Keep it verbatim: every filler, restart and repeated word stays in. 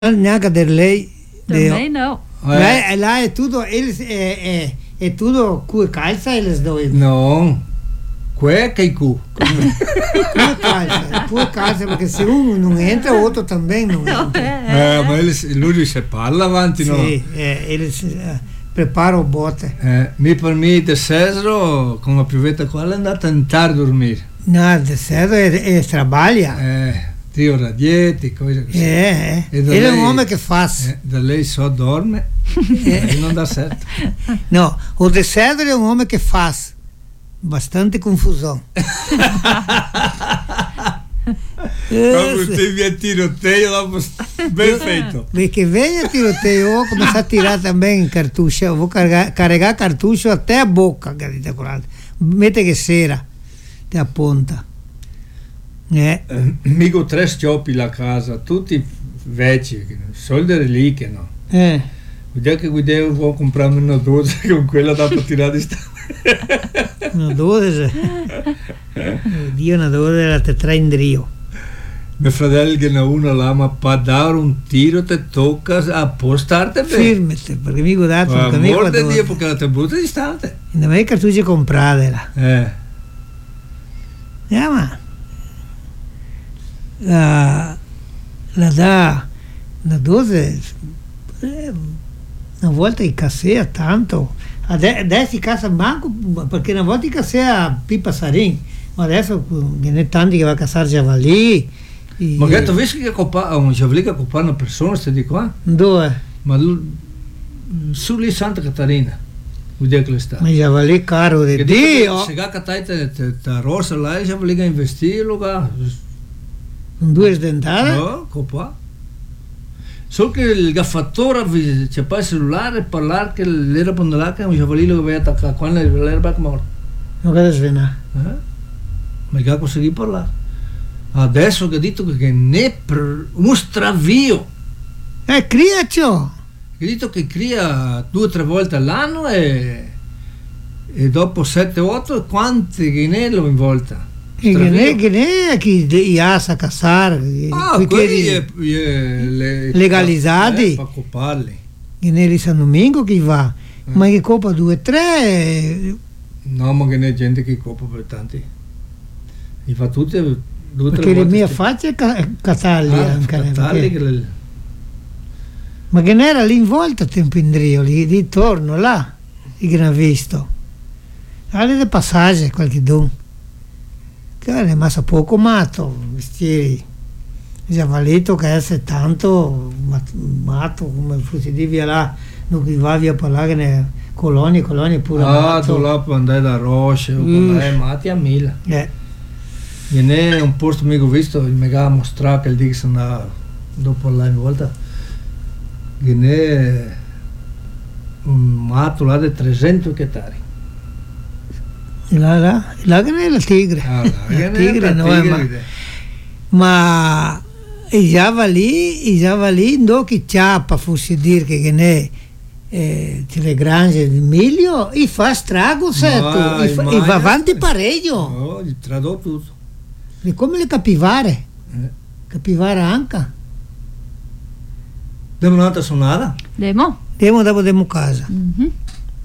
Neanche der lei. Também não. Lá, lá é tudo, eles é, é, é tudo cu e calça, eles dois. Não, cueca e cu. Cu e calça, cu e calça, porque se um não entra, o outro também não entra. É, é, mas eles, lui si parla avanti, no? Sì, é, eles é, preparam o bote. É, mi permite, Cesaro, com a pivetta qual é andar a tentar dormir. Nada, certo, eles trabalham. É, tio radiete, coisa così. É, é. Da Ele é lei, um homem que faz. É, da lei só dorme, aí não dá certo. Não, o de Cedro é um homem que faz. Bastante confusão. Quando teve tiroteio, lá, bem feito. De que venha tiroteio, eu vou começar a tirar também cartucho. Eu vou carregar, carregar cartucho até a boca, carita curada. Mete que cera, até a ponta. É. Mico tre schioppi la casa, tutti vecchi, soldi relíquia, no? É. O dia que eu dei, eu vou comprar uma doze, com quella dá para tirar de Una doze? Dio, una doze la te trae in drio. Mio fratello che ne ha una là, ma per dare un tiro ti tocca appostarti bene. Firmete, perché mi guardate un cammino. amor di Dio, perché la te butta distante. E non hai cartucci compratela. Eh. Yeah, ma la, la dà la dose eh, una volta incassea tanto. Adesso casa banco perché una volta incassea pipa sarin, ma adesso che ne tanti che va a caçar javali. E... Ma che tu vedi che copa un javali che copa una persona sta di qua? Dove? Ma su lì Santa Catarina. O dia que ele está. Ma javali caro di Dio. Se ga catai te te rosa lá, il javali che investir lugar. Un due sdentare? No, copa. Só che il gaffatore c'è poi il cellulare e parlare che l'era pondolà che un javalino che vai attaccare quando l'erba è morto. Non che svena. Eh? Ma che consegui parlare. Adesso che ha detto che ne per un stravio. Eh, cria ciò. Che ha detto che cria due o tre volte all'anno e, e dopo sette otto quanti che ne lo in volta. Che ne che ne chi iasa caçar. Ah, quelli è, è le, legalizzati. Eh, per coparli. Che ne li San Domingo chi va. Eh. Ma che copa due tre. No, ma che ne gente che copa per tanti. Li fa tutte due o tre perché volte. le mie facce catarli ah, anche. Catarli che le... Ma che ne era lì in volta tempo in Drio, lì, lì torno là, che ne ha visto. Alle de passaggio qualche don. Che è rimasto poco matto, vestiti. Giavalito che è tanto matto, come si dice là, non che va via per là che ne colonie, colonie pure ah, matto. Ah, tu là per andare da Roche, mm. Là, matti a mille. Eh. E ne è un posto amico visto, mi ha mostrato che il Dix andava dopo là in volta. Che ne è un matto là di trecento ettari. Là, là, là che ne è la tigre. Ah, là, la tigre, no, tigre, ma, ma i javali, i javali non che ciappa fosse dire che ne eh, le grange di miglio e fa strago certo, e, e va avanti parecchio. No, tradò tutto. E come le capivare? Eh. Capivare anche. Diamo un'altra suonata? Demo? Demo dopo demo casa. Mm-hmm.